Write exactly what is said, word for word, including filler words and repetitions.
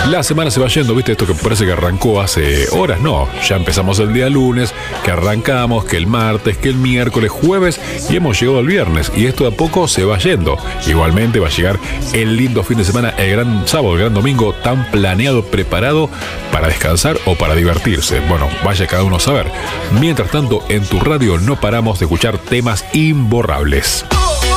La semana se va yendo, ¿viste? Esto que parece que arrancó hace horas, no. Ya empezamos el día lunes, que arrancamos, que el martes, que el miércoles, jueves y hemos llegado al viernes. Y esto de a poco se va yendo. Igualmente va a llegar el lindo fin de semana, el gran sábado, el gran domingo, tan planeado, preparado para descansar o para divertirse. Bueno, vaya cada uno a saber. Mientras tanto, en tu radio no paramos de escuchar temas imborrables.